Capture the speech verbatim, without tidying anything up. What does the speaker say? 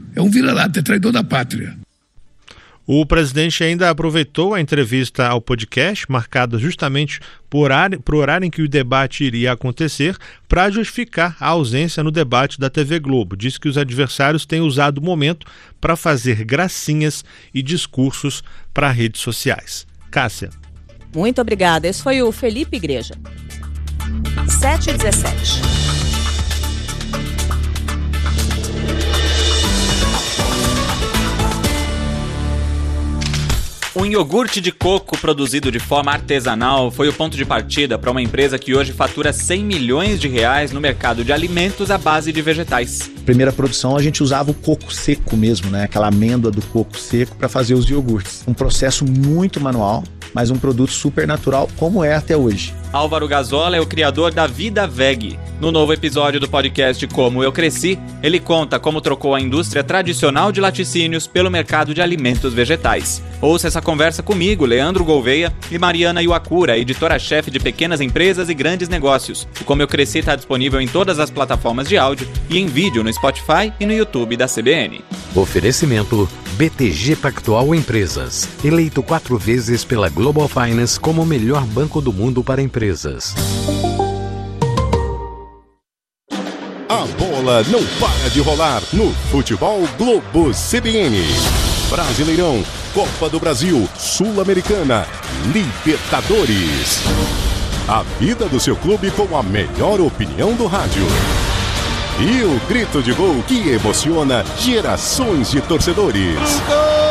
É um vira-lata, é traidor da pátria. O presidente ainda aproveitou a entrevista ao podcast, marcada justamente para o horário em que o debate iria acontecer, para justificar a ausência no debate da T V Globo. Disse que os adversários têm usado o momento para fazer gracinhas e discursos para redes sociais. Cássia. Muito obrigada. Esse foi o Felipe Igreja. sete e dezessete. Um iogurte de coco produzido de forma artesanal foi o ponto de partida para uma empresa que hoje fatura cem milhões de reais no mercado de alimentos à base de vegetais. Primeira produção a gente usava o coco seco mesmo, né? Aquela amêndoa do coco seco para fazer os iogurtes. Um processo muito manual, mas um produto super natural como é até hoje. Álvaro Gazola é o criador da Vida Veg. No novo episódio do podcast Como Eu Cresci, ele conta como trocou a indústria tradicional de laticínios pelo mercado de alimentos vegetais. Ouça essa conversa comigo, Leandro Gouveia, e Mariana Iwakura, editora-chefe de pequenas empresas e grandes negócios. O Como Eu Cresci está disponível em todas as plataformas de áudio e em vídeo no Spotify e no YouTube da C B N. Oferecimento B T G Pactual Empresas, eleito quatro vezes pela Global Finance como o melhor banco do mundo para empresas. A bola não para de rolar no Futebol Globo C B N. Brasileirão, Copa do Brasil, Sul-Americana, Libertadores. A vida do seu clube com a melhor opinião do rádio. E o grito de gol que emociona gerações de torcedores.